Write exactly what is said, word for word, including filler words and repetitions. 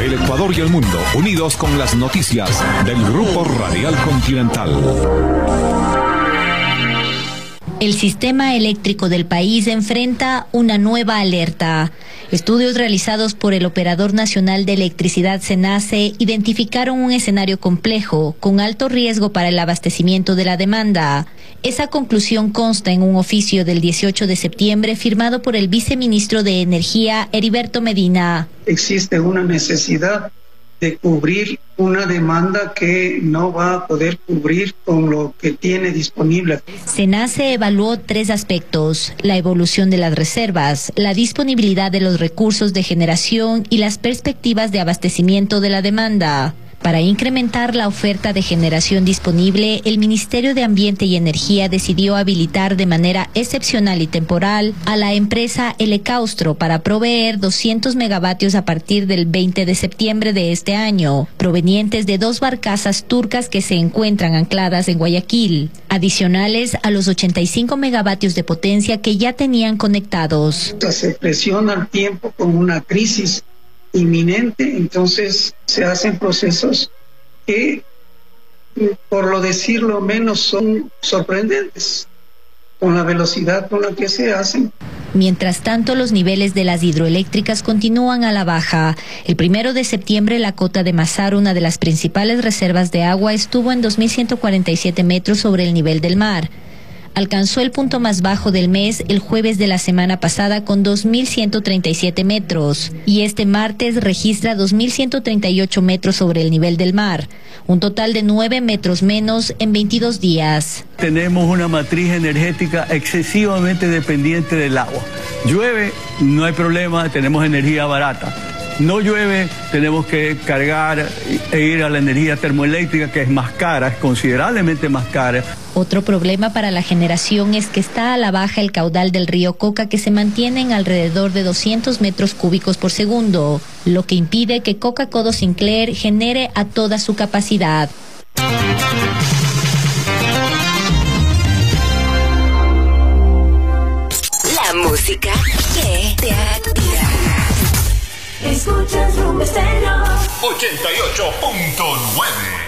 El Ecuador y el mundo, unidos con las noticias del Grupo Radial Continental. El sistema eléctrico del país enfrenta una nueva alerta. Estudios realizados por el Operador Nacional de Electricidad SENACE identificaron un escenario complejo, con alto riesgo para el abastecimiento de la demanda. Esa conclusión consta en un oficio del dieciocho de septiembre firmado por el viceministro de Energía, Heriberto Medina. Existe una necesidad de cubrir una demanda que no va a poder cubrir con lo que tiene disponible. SENACE evaluó tres aspectos: la evolución de las reservas, la disponibilidad de los recursos de generación y las perspectivas de abastecimiento de la demanda. Para incrementar la oferta de generación disponible, el Ministerio de Ambiente y Energía decidió habilitar de manera excepcional y temporal a la empresa Elecaustro para proveer doscientos megavatios a partir del veinte de septiembre de este año, provenientes de dos barcazas turcas que se encuentran ancladas en Guayaquil, adicionales a los ochenta y cinco megavatios de potencia que ya tenían conectados. Se presiona el tiempo con una crisis inminente, entonces se hacen procesos que, por lo decirlo menos, son sorprendentes con la velocidad con la que se hacen. Mientras tanto, los niveles de las hidroeléctricas continúan a la baja. El primero de septiembre, la cota de Mazar, una de las principales reservas de agua, estuvo en dos mil ciento cuarenta y siete metros sobre el nivel del mar. Alcanzó el punto más bajo del mes el jueves de la semana pasada con dos mil ciento treinta y siete metros y este martes registra dos mil ciento treinta y ocho metros sobre el nivel del mar, un total de nueve metros menos en veintidós días. Tenemos una matriz energética excesivamente dependiente del agua. Llueve, no hay problema, tenemos energía barata. No llueve, tenemos que cargar e ir a la energía termoeléctrica, que es más cara, es considerablemente más cara. Otro problema para la generación es que está a la baja el caudal del río Coca, que se mantiene en alrededor de doscientos metros cúbicos por segundo, lo que impide que Coca-Codo Sinclair genere a toda su capacidad. La música que te activa. Escuchas Rumba Estéreo ochenta y ocho punto nueve.